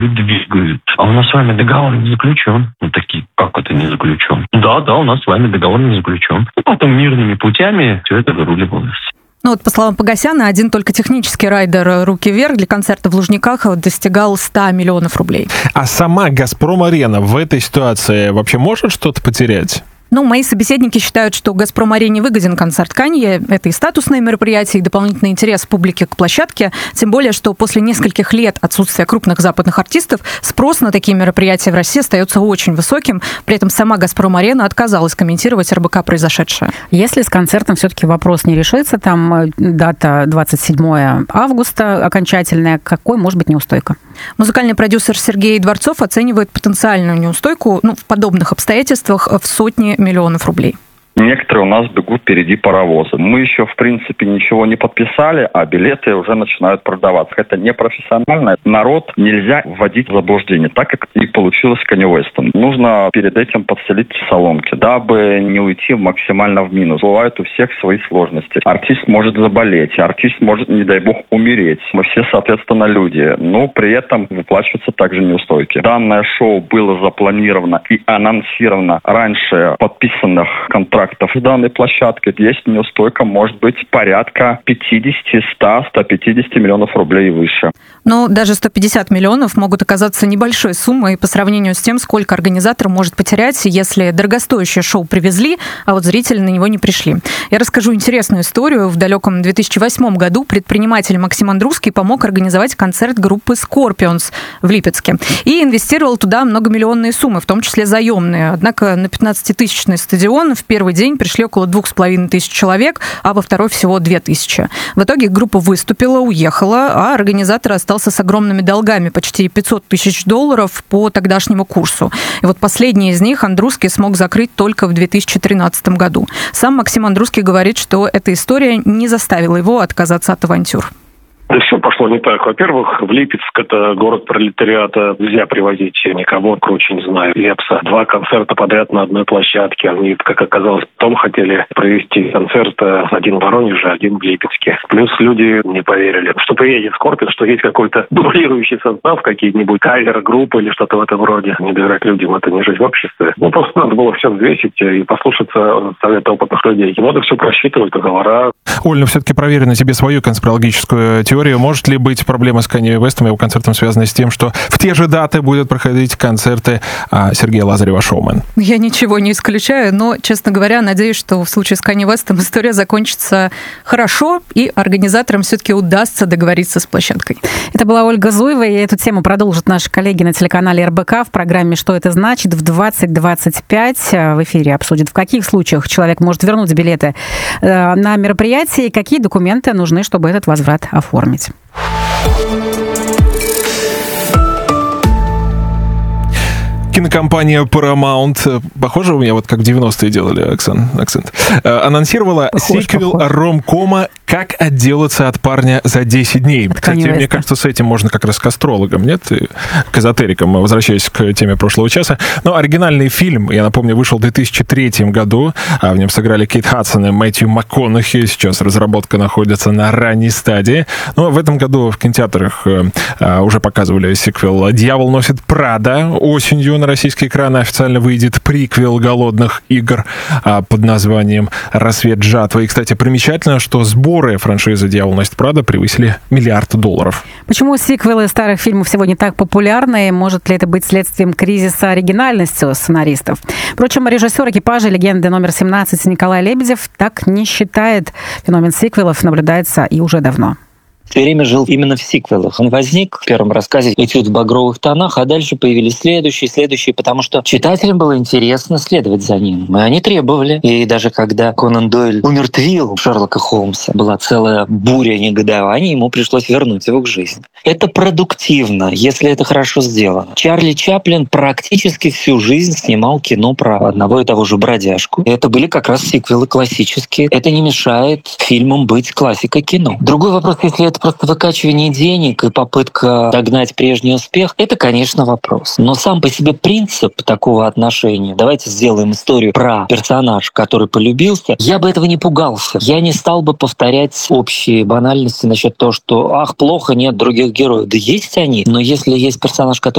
двигают. А у нас с вами договор не заключен. Ну, такие, как это не заключен? Да, у нас с вами договор не заключен. И потом мирными путями все это выруливалось. Ну вот, по словам Погосяна, один только технический райдер «Руки вверх» для концерта в Лужниках достигал 100 миллионов рублей. А сама «Газпром-арена» в этой ситуации вообще может что-то потерять? Ну, мои собеседники считают, что «Газпром-арене» выгоден концерт Канье. Это и статусное мероприятие, и дополнительный интерес публики к площадке. Тем более, что после нескольких лет отсутствия крупных западных артистов спрос на такие мероприятия в России остается очень высоким. При этом сама «Газпром-арена» отказалась комментировать РБК произошедшее. Если с концертом все-таки вопрос не решится, там дата 27 августа окончательная, какой может быть неустойка? Музыкальный продюсер Сергей Дворцов оценивает потенциальную неустойку в подобных обстоятельствах в сотни миллионов рублей. Некоторые у нас бегут впереди паровоза. Мы еще, в принципе, ничего не подписали, а билеты уже начинают продаваться. Это непрофессионально. Народ нельзя вводить в заблуждение, так как и получилось с Канье Уэстом. Нужно перед этим подселить салонки, дабы не уйти максимально в минус. Бывают у всех свои сложности. Артист может заболеть, артист может, не дай бог, умереть. Мы все, соответственно, люди. Но при этом выплачиваются также неустойки. Данное шоу было запланировано и анонсировано раньше подписанных контрактов с данной площадкой. Есть неустойка, может быть, порядка 50, 100, 150 миллионов рублей и выше. Но даже 150 миллионов могут оказаться небольшой суммой по сравнению с тем, сколько организатор может потерять, если дорогостоящее шоу привезли, а вот зрители на него не пришли. Я расскажу интересную историю. В далеком 2008 году предприниматель Максим Андрусский помог организовать концерт группы Scorpions в Липецке и инвестировал туда многомиллионные суммы, в том числе заемные. Однако на 15-тысячный стадион в первый день пришли около 2500 человек, а во второй всего 2000. В итоге группа выступила, уехала, а организатор остался с огромными долгами, почти $500 тысяч по тогдашнему курсу. И вот последний из них Андрусский смог закрыть только в 2013 году. Сам Максим Андрусский говорит, что эта история не заставила его отказаться от авантюр. Да все пошло не так. Во-первых, в Липецк, это город пролетариата, нельзя привозить никого, круче не знаю, Лепса. 2 концерта подряд на одной площадке. Они, как оказалось, потом хотели провести концерт, один в Воронеже, один в Липецке. Плюс люди не поверили, что приедет Скорпион, что есть какой-то дублирующий состав, какие-нибудь кавер-группы или что-то в этом роде. Не доверять людям, это не жить в обществе. Просто надо было все взвесить и послушаться совета опытных людей. И надо все просчитывать, договора. Оль, все-таки проверь на тебе свою конспирологическую теорию. Может ли быть проблема с Канье Уэстом и его концертом связана с тем, что в те же даты будут проходить концерты Сергея Лазарева «Шоумен»? Я ничего не исключаю, но, честно говоря, надеюсь, что в случае с Канье Уэстом история закончится хорошо, и организаторам все-таки удастся договориться с площадкой. Это была Ольга Зуева, и эту тему продолжат наши коллеги на телеканале РБК в программе «Что это значит?» в 20:25 в эфире обсудят, в каких случаях человек может вернуть билеты на мероприятие и какие документы нужны, чтобы этот возврат оформить. Кинокомпания Paramount, похоже, у меня вот как в 90-е делали акцент, анонсировала сиквел ромкома «Как отделаться от парня за 10 дней». Кстати, мне кажется, с этим можно как раз к астрологам, нет? И к эзотерикам, возвращаясь к теме прошлого часа. Но оригинальный фильм, я напомню, вышел в 2003 году. В нем сыграли Кейт Хадсон и Мэтью МакКонахи. Сейчас разработка находится на ранней стадии. Но в этом году в кинотеатрах уже показывали сиквел «Дьявол носит Прада». Осенью на российские экраны официально выйдет приквел «Голодных игр» под названием «Рассвет жатвы». И, кстати, примечательно, что сборы франшизы «Дьявол носит Прада» превысили $1 миллиард. Почему сиквелы старых фильмов сегодня так популярны? Может ли это быть следствием кризиса оригинальности сценаристов? Впрочем, режиссер «Экипажа», легенды номер 17 Николай Лебедев так не считает. Феномен сиквелов наблюдается и уже давно. Все время жил именно в сиквелах. Он возник в первом рассказе «Этюд в багровых тонах», а дальше появились следующие, потому что читателям было интересно следовать за ним. И они требовали. И даже когда Конан Дойль умертвил Шерлока Холмса, была целая буря негодования, ему пришлось вернуть его к жизни. Это продуктивно, если это хорошо сделано. Чарли Чаплин практически всю жизнь снимал кино про одного и того же бродяжку. И это были как раз сиквелы классические. Это не мешает фильмам быть классикой кино. Другой вопрос, если это просто выкачивание денег и попытка догнать прежний успех, это, конечно, вопрос. Но сам по себе принцип такого отношения, давайте сделаем историю про персонажа, который полюбился, я бы этого не пугался. Я не стал бы повторять общие банальности насчет того, что «ах, плохо, нет других героев». Да есть они, но если есть персонаж, который